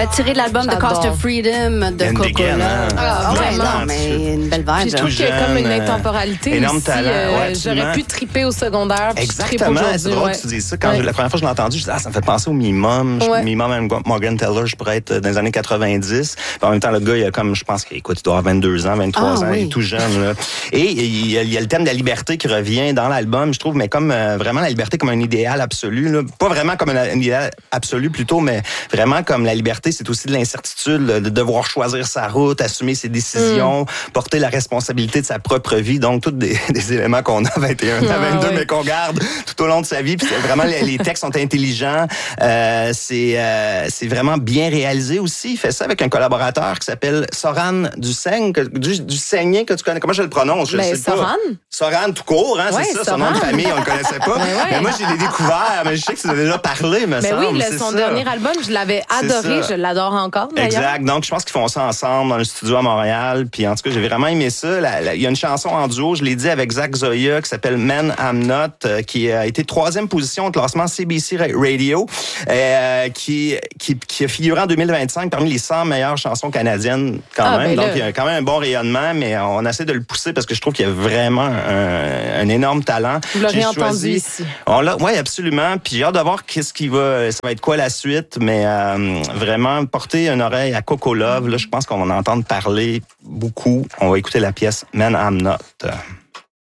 tiré de l'album The Cost of Freedom de Coca-Cola. Vraiment. Mais une belle vibe. Je trouve qu'il y a comme une intemporalité énorme aussi. talent. J'aurais pu triper au secondaire. Exactement, c'est drôle que tu dises ça. Quand la première fois que je l'ai entendu, je disais, ça me fait penser au Minimum. Minimum Morgan Taylor, je pourrais être dans les années 90. Puis en même temps, le gars, il a comme, je pense qu'il doit avoir 22 ans, 23 ans, il est tout jeune. Là. Et il y a le thème de la liberté qui revient dans l'album, je trouve, mais comme vraiment la liberté comme un idéal absolu. Là. Pas vraiment comme un idéal absolu plutôt, mais vraiment comme la liberté, c'est aussi de l'incertitude, de devoir choisir sa route, assumer ses décisions, porter la responsabilité de sa propre vie. Donc, tous des éléments qu'on a à 21 à 22, mais qu'on garde tout au long de sa vie. Puis vraiment, les textes sont intelligents. C'est vraiment bien réalisé aussi. Il fait ça avec un collaborateur qui s'appelle Soran Dusseigne, du Saigné, que tu connais. Comment je le prononce? Je sais pas. Soran tout court, hein, c'est ça. Son nom de famille, on le connaissait pas. Mais moi, je l'ai découvert. Mais je sais que tu en as déjà parlé, me semble. Oui, son dernier album, je l'avais adoré. Je l'adore encore, d'ailleurs. Exact. Donc, je pense qu'ils font ça ensemble dans le studio à Montréal. Puis, en tout cas, j'ai vraiment aimé ça. Il y a une chanson en duo, je l'ai dit, avec Zach Zoya, qui s'appelle Man I'm Not, qui a été 3e position au classement CBC Radio, qui a figuré en 2025 parmi les 100 meilleures chansons canadiennes, quand même. Donc, il y a quand même un bon rayonnement, mais on essaie de le pousser parce que je trouve qu'il y a vraiment un énorme talent. Vous l'aurez entendu ici. Oui, absolument. Puis j'ai hâte de voir ça va être quoi la suite, mais vraiment porter une oreille à Coco Love. Là, je pense qu'on va en entendre parler beaucoup. On va écouter la pièce Man I'm Not.